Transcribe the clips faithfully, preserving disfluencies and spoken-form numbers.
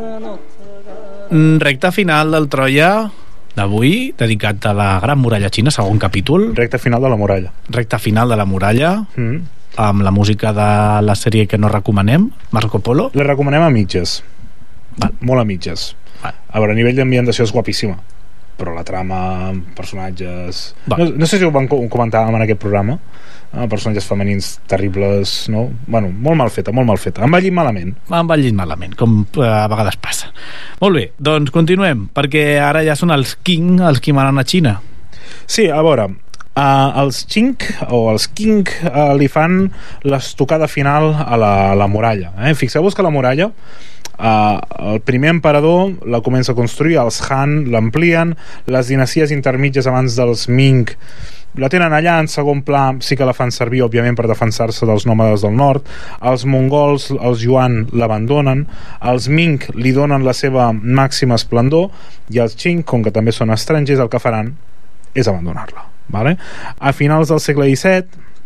Recte final del Troia d'avui, dedicat a la Gran Muralla Xina, segon capítol. Recte final de la muralla. Recte final de la muralla, Mm. amb la música de la sèrie que no recomanem, Marco Polo. La recomanem a mitges. Val. Molt a mitges. Val. A veure, a nivell d'ambientació és guapíssima, però la trama, personatges... No, no sé si ho van comentar en aquest programa, eh, personatges femenins terribles, no? Bueno, molt mal feta, molt mal feta. Han ballit malament. Han ballit malament, com a vegades passa. Molt bé, doncs continuem, perquè ara ja són els Qing els qui manen a Xina. Sí, a veure, uh, els Qing o els Qing uh, li fan l'estocada final a la, a la muralla. Eh? Fixeu-vos que la muralla, uh, el primer emperador la comença a construir, els Han l'amplien, les dinasties intermitges abans dels Ming la tenen allà en segon pla, sí que la fan servir òbviament per defensar-se dels nòmades del nord. Els mongols, els Yuan l'abandonen, els Ming li donen la seva màxima esplendor i els Qing, com que també són estrangers, el que faran és abandonar-la, vale? A finals del segle disset,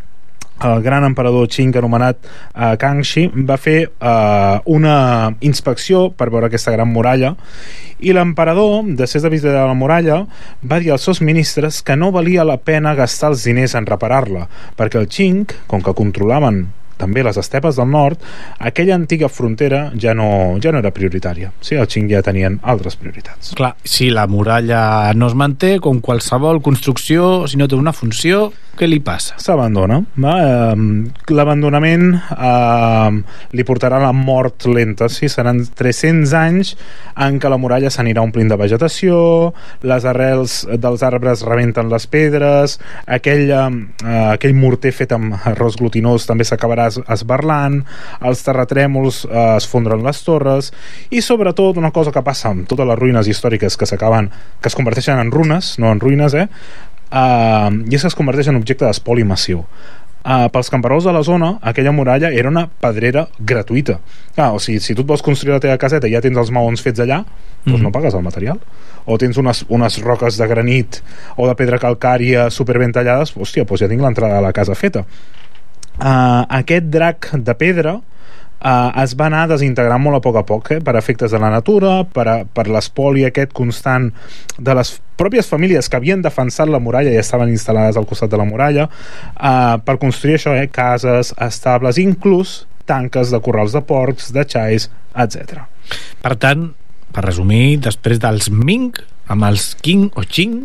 el gran emperador Qing anomenat uh, Kangxi va fer uh, una inspecció per veure aquesta gran muralla, i l'emperador, després de visitar la muralla, va dir als seus ministres que no valia la pena gastar els diners en reparar-la, perquè el Qing, com que controlaven també les estepes del nord, aquella antiga frontera ja no, ja no era prioritària. Sí, els Qing ja tenien altres prioritats. Clar, si la muralla no es manté, com qualsevol construcció, si no té una funció, què li passa? S'abandona. L'abandonament eh, li portarà la mort lenta. Sí? Seran tres-cents anys en què la muralla s'anirà omplint de vegetació, les arrels dels arbres rebenten les pedres, aquell, eh, aquell morter fet amb arròs glutinós també s'acabarà esbarlant, els terratrèmols eh, es fondren les torres, i sobretot una cosa que passa amb totes les ruïnes històriques que s'acaben, que es converteixen en runes, no en ruïnes, eh? Uh, i és que es converteix en objecte d'espoli massiu. Uh, pels camperols de la zona, aquella muralla era una pedrera gratuïta. Ah, o sigui, si tu et vols construir la teva caseta i ja tens els maons fets allà, doncs mm-hmm. no pagues el material. O tens unes, unes roques de granit o de pedra calcària super ben tallades, hòstia, doncs ja tinc l'entrada a la casa feta. Uh, aquest drac de pedra Uh, es va anar desintegrant molt a poc a poc, eh? Per efectes de la natura, per, a, per l'espoli aquest constant de les pròpies famílies que havien defensat la muralla i estaven instal·lades al costat de la muralla, uh, per construir això, eh? Cases, estables, inclús tanques de corrals de porcs, de xais, etcètera. Per tant, per resumir, després dels Ming amb els Qing o Qing,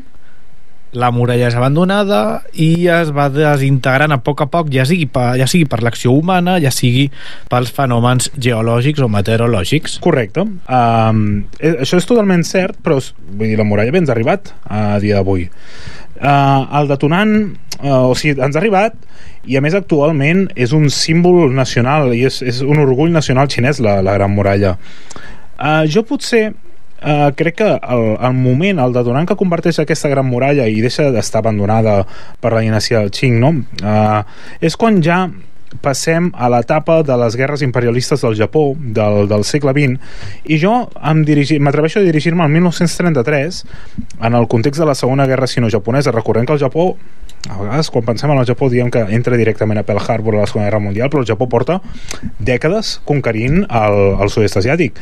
la muralla és abandonada i es va desintegrant a poc a poc, ja sigui per, ja sigui per l'acció humana, ja sigui pels fenòmens geològics o meteorològics. Correcte. Um, això és totalment cert, però vull dir, la muralla bé ens ha arribat a dia d'avui. Uh, el detonant, uh, o sigui, ens ha arribat, i a més actualment és un símbol nacional i és, és un orgull nacional xinès, la, la Gran Muralla. Uh, jo potser Uh, crec que el, el moment, el detonant que converteix aquesta gran muralla i deixa d'estar abandonada per la dinastia del Qing, no? Uh, és quan ja passem a l'etapa de les guerres imperialistes del Japó del, del segle vint, i jo em dirigi, m'atreveixo a dirigir-me al mil nou-cents trenta-tres en el context de la segona guerra sino-japonesa. Recordem que el Japó, a vegades quan pensem en el Japó diem que entra directament a Pearl Harbor a la Segona Guerra Mundial, però el Japó porta dècades conquerint el, el sud-est asiàtic.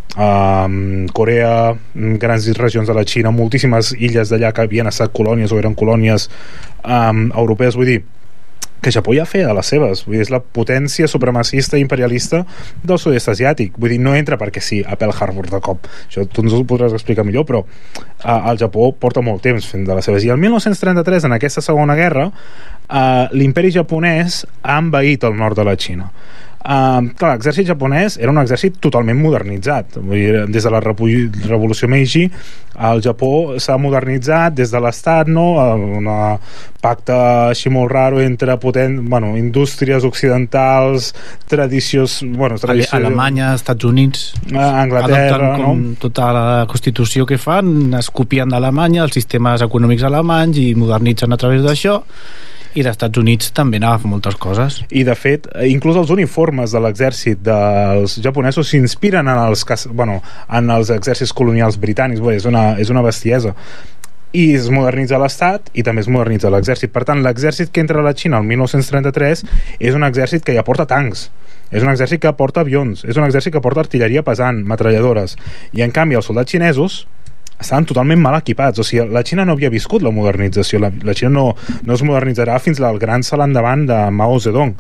Um, Corea, grans regions de la Xina, moltíssimes illes d'allà que havien estat colònies o eren colònies um, europees. Vull dir que Japó ja feia de les seves, vull dir, és la potència supremacista i imperialista del sud-est asiàtic. Vull dir, no entra perquè sí a Pearl Harbor de cop, això tu ens ho podràs explicar millor, però uh, el Japó porta molt temps fent de les seves, i el mil nou-cents trenta-tres, en aquesta segona guerra, uh, l'imperi japonès ha envaït el nord de la Xina. Uh, clar, l'exèrcit japonès era un exèrcit totalment modernitzat. Vull dir, des de la revolució Meiji el Japó s'ha modernitzat des de l'estat, no? Un pacte així molt raro entre potent, bueno, indústries occidentals, tradicions, bueno, tradició... Alemanya, Estats Units, Anglaterra, adopten com no? Tota la constitució que fan, es copien d'Alemanya, els sistemes econòmics alemanys, i modernitzen a través d'això. I dels Estats Units també anava a fer moltes coses. I de fet, inclús els uniformes de l'exèrcit dels japonesos s'inspiren en els, bueno, en els exèrcits colonials britànics. Bé, és una, és una bestiesa. I es modernitza l'estat i també es modernitza l'exèrcit. Per tant, l'exèrcit que entra a la Xina el mil nou-cents trenta-tres és un exèrcit que ja porta tancs, és un exèrcit que porta avions, és un exèrcit que porta artilleria pesant, metralladores, i en canvi els soldats xinesos estaven totalment mal equipats. O sigui, la Xina no havia viscut la modernització, la, la Xina no, no es modernitzarà fins al gran salt endavant de Mao Zedong.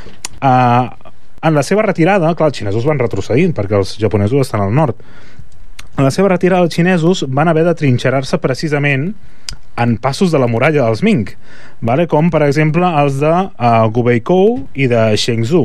Uh, en la seva retirada, clar, els xinesos van retrocedint perquè els japonesos estan al nord. En la seva retirada, els xinesos van haver de trinxerar-se precisament en passos de la muralla dels Ming, vale? Com per exemple els de uh, Gubeikou i de Shenzhou.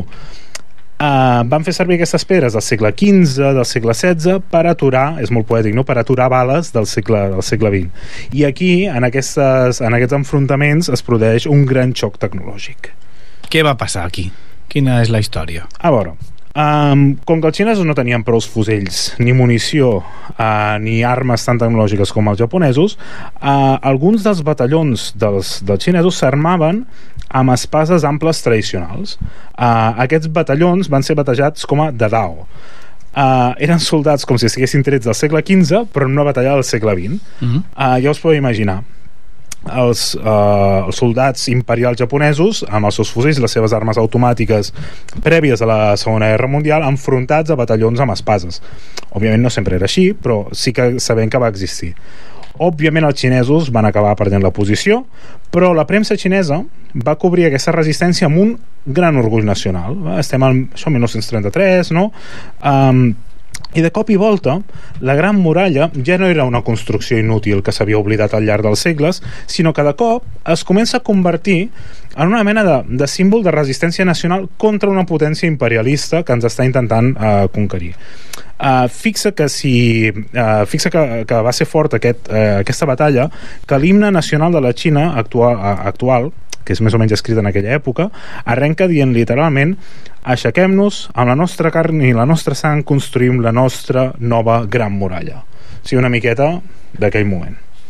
Uh, van fer servir aquestes pedres del segle quinze, del segle setze, per aturar, és molt poètic, no? Per aturar bales del segle, del segle vint. I aquí, en, aquestes, en aquests enfrontaments, es produeix un gran xoc tecnològic. Què va passar aquí? Quina és la història? A veure, um, com que els xinesos no tenien prou fusells, ni munició, uh, ni armes tan tecnològiques com els japonesos, uh, alguns dels batallons dels, dels xinesos s'armaven amb espases amples tradicionals. Uh, aquests batallons van ser batejats com a Dadao. Uh, eren soldats com si estiguessin trets del segle quinze, però en una batalla del segle vint. Uh-huh. Uh, ja us podeu imaginar els, uh, els soldats imperials japonesos amb els seus fusells, les seves armes automàtiques prèvies a la Segona Guerra Mundial, enfrontats a batallons amb espases. Òbviament no sempre era així, però sí que sabem que va existir. Òbviament els xinesos van acabar perdent la posició, però la premsa xinesa va cobrir aquesta resistència amb un gran orgull nacional. Estem al això, mil nou-cents trenta-tres, no? Um, I de cop i volta, la Gran Muralla ja no era una construcció inútil que s'havia oblidat al llarg dels segles, sinó que de cop es comença a convertir en una mena de, de símbol de resistència nacional contra una potència imperialista que ens està intentant uh, conquerir. Uh, fixa que si uh, fixa que, que va ser fort aquest, uh, aquesta batalla, que l'himne nacional de la Xina actual, uh, actual que és més o menys escrit en aquella època, arrenca dient literalment: aixequem-nos, amb la nostra carn i la nostra sang construïm la nostra nova gran muralla. O sigui, una miqueta d'aquell moment.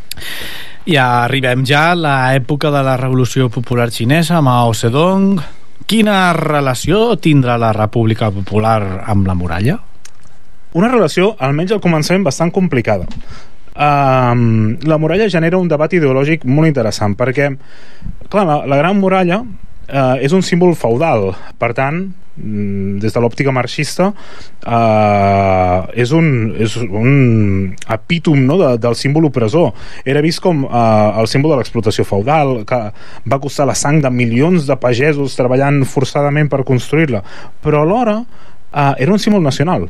Ja arribem ja a l'època de la Revolució Popular Xinesa, Mao Zedong. Quina relació tindrà la República Popular amb la muralla? Una relació, almenys al començament, bastant complicada. Um, la muralla genera un debat ideològic molt interessant perquè, clar, la, la Gran Muralla uh, és un símbol feudal, per tant, des de l'òptica marxista, uh, és un, és un epítom, no, de, del símbol opressor. Era vist com uh, el símbol de l'explotació feudal, que va costar la sang de milions de pagesos treballant forçadament per construir-la, però alhora uh, era un símbol nacional.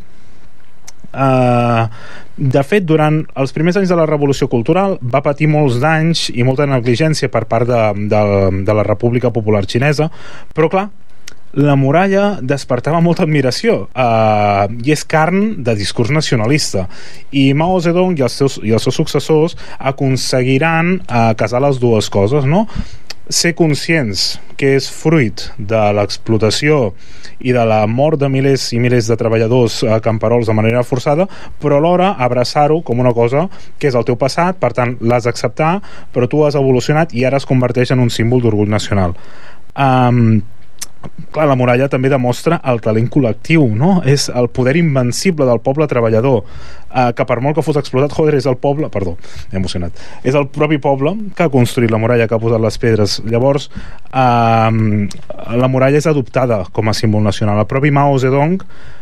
Uh, de fet, durant els primers anys de la Revolució Cultural va patir molts danys i molta negligència per part de, de, de la República Popular Xinesa, però clar, la muralla despertava molta admiració, uh, i és carn de discurs nacionalista, i Mao Zedong i els seus, i els seus successors aconseguiran uh, casar les dues coses, no? Ser conscients que és fruit de l'explotació i de la mort de milers i milers de treballadors a camperols de manera forçada, però alhora abraçar-ho com una cosa que és el teu passat, per tant l'has d'acceptar, però tu has evolucionat i ara es converteix en un símbol d'orgull nacional. Um, clar, la muralla també demostra el talent col·lectiu, no? És el poder invencible del poble treballador, eh, que per molt que fos explotat, joder, és el poble, perdó, m'he emocionat, és el propi poble que ha construït la muralla, que ha posat les pedres. Llavors eh, la muralla és adoptada com a símbol nacional. El propi Mao Zedong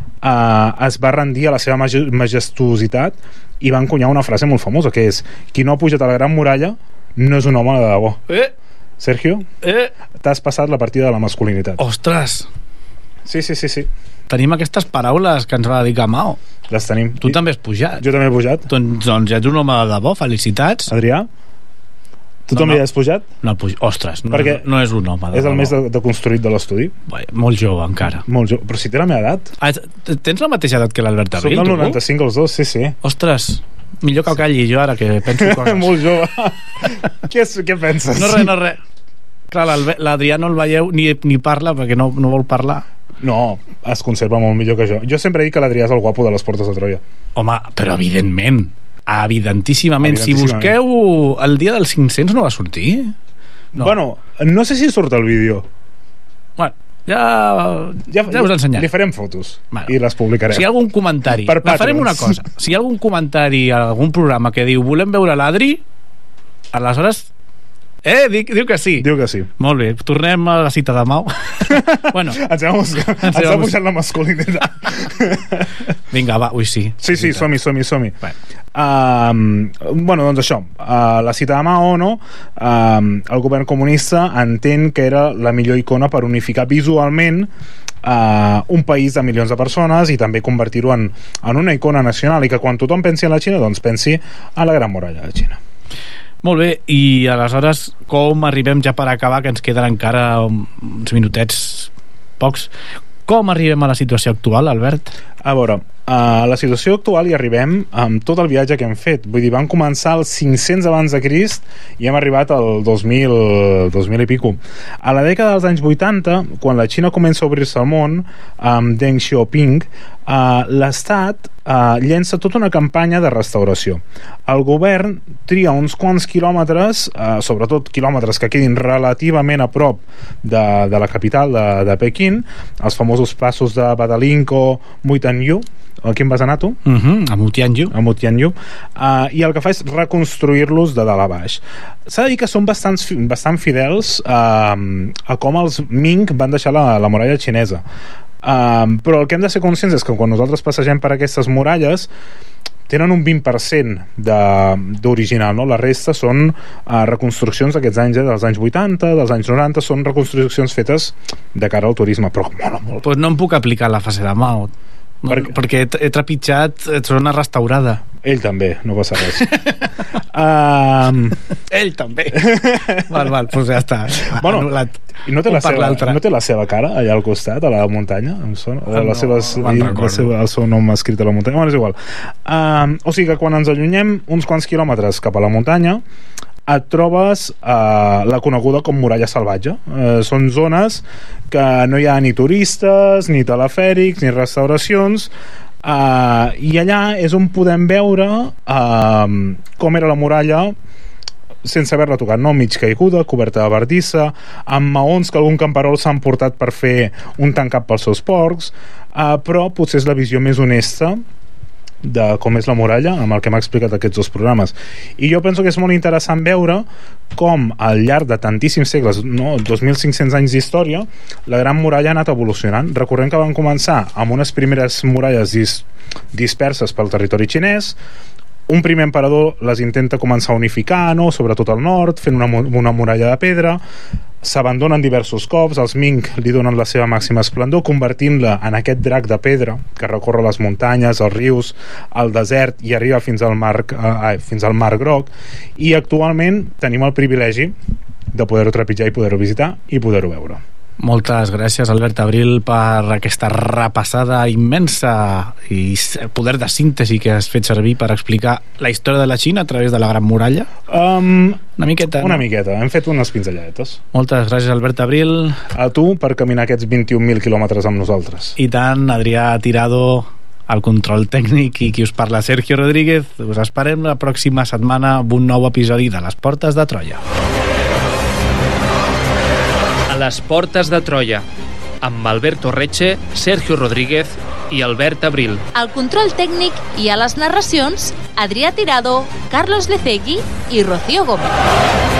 eh, es va rendir a la seva majestuositat i va encunyar una frase molt famosa, que és: qui no ha pujat a la Gran Muralla no és un home de debò. Eh? Sergio, eh? T'has passat la partida de la masculinitat. Ostres! Sí, sí, sí, sí. Tenim aquestes paraules que ens va dedicar Mao. Les tenim. Tu I... també has pujat. Jo també he pujat. Doncs, doncs ja ets un home de debò, felicitats. Adrià? Tu no, també no. Has pujat? No, puj... Ostres, no, perquè no és un home de és el debò. Més de, de construït de l'estudi. Bé, molt jove encara. Molt jove, però si té la meva edat. Ah, tens la mateixa edat que l'Albert Abril? Som del noranta-cinc els dos, sí, sí. Ostres, millor que calli jo ara, que penso coses. Molt jove. què, és, què penses? No res, no res. Clar, l'Adrià no el veieu ni, ni parla perquè no, no vol parlar. No, es conserva molt millor que jo. Jo sempre he dit que l'Adrià és el guapo de les portes de Troia. Home, però evidentment, evidentíssimament, si busqueu el dia dels cinc-cents no va sortir. No. Bueno, no sé si surt el vídeo. Bueno, ja, ja, ja us ensenyaré. Li farem fotos, bueno, i les publicarem. Si hi ha algun comentari, farem una cosa. Si hi ha algun comentari a algun programa que diu volem veure l'Adri, aleshores Eh, dic, diu que sí. Diu que sí. Molt bé, tornem a la cita de Mau. Bueno, ens hem, ens Ens ha hem- pujat la masculinitat. vinga, va, ui, sí. Sí, sí, som-hi, som-hi, som-hi. Bueno. Um, bueno, doncs això, uh, la cita de Mao, no? Um, el govern comunista entén que era la millor icona per unificar visualment uh, un país de milions de persones i també convertir-ho en, en una icona nacional, i que quan tothom pensi en la Xina, doncs pensi a la Gran Muralla de Xina. Molt bé, i aleshores com arribem, ja per acabar, que ens queden encara uns minutets pocs, com arribem a la situació actual, Albert? A veure, a la situació actual hi arribem amb tot el viatge que hem fet. Vull dir, vam començar als cinc-cents abans de Crist i hem arribat al dos mil, dos mil i pico. A la dècada dels anys vuitanta, quan la Xina comença a obrir-se al món, amb Deng Xiaoping, uh, l'Estat uh, llença tota una campanya de restauració. El govern tria uns quants quilòmetres, uh, sobretot quilòmetres que quedin relativament a prop de, de la capital de, de Pequín, els famosos passos de Badalinko, Muitanyu. A quin vas anar tu? Uh -huh, a Mutianyu. A Mutianyu. Uh, i el que fa és reconstruir-los de dalt a baix. S'ha de dir que són bastant, bastant fidels uh, a com els Ming van deixar la, la muralla xinesa. Uh, però el que hem de ser conscients és que quan nosaltres passegem per aquestes muralles tenen un vint per cent d'original, no? La resta són uh, reconstruccions d'aquests anys, eh, dels anys vuitanta, dels anys noranta, són reconstruccions fetes de cara al turisme, però mola molt. Pues no em puc aplicar la fase de Mao, no, Per perquè he, he trepitjat zona restaurada. Ell també, no passa res. um, Ell també. Val, val, doncs ja està. Bueno, Anul·lat. I no té, Un la per seva, l'altre. no té la seva cara allà al costat, a la muntanya, em sona? O Ah, les no, seves, me'n i recordo. la seva, el seu nom escrit a la muntanya. Bueno, és igual. Um, o sigui que quan ens allunyem uns quants quilòmetres cap a la muntanya, et trobes uh, la coneguda com muralla salvatge. Uh, són zones que no hi ha ni turistes, ni telefèrics, ni restauracions, uh, i allà és on podem veure uh, com era la muralla sense haver-la tocat, no? Mig caiguda, coberta de bardissa, amb maons que algun camperol s'han portat per fer un tancat pels seus porcs, uh, però potser és la visió més honesta de com és la muralla, amb el que m'ha explicat aquests dos programes. I jo penso que és molt interessant veure com al llarg de tantíssims segles, no, dos mil cinc-cents anys d'història, la Gran Muralla ha anat evolucionant. Recordem que van començar amb unes primeres muralles dis disperses pel territori xinès. Un primer emperador les intenta començar a unificar, no? Sobretot al nord, fent una, una muralla de pedra. S'abandonen diversos cops, els Ming li donen la seva màxima esplendor, convertint-la en aquest drac de pedra que recorre les muntanyes, els rius, el desert i arriba fins al mar, eh, fins al mar Groc, i actualment tenim el privilegi de poder-ho trepitjar i poder-ho visitar i poder-ho veure. Moltes gràcies, Albert Abril, per aquesta repassada immensa i poder de síntesi que has fet servir per explicar la història de la Xina a través de la Gran Muralla. Um, Una miqueta. una no? miqueta, hem fet unes pinzelladetes. Moltes gràcies, Albert Abril. A tu per caminar aquests vint-i-un mil quilòmetres amb nosaltres. I tant, Adrià Tirado, al control tècnic, i qui us parla, Sergio Rodríguez. Us esperem la pròxima setmana amb un nou episodi de Les Portes de Troia. A les Portes de Troia, amb Alberto Reche, Sergio Rodríguez i Albert Abril. Al control tècnic i a les narracions, Adrià Tirado, Carlos Lecegui i Rocío Gómez.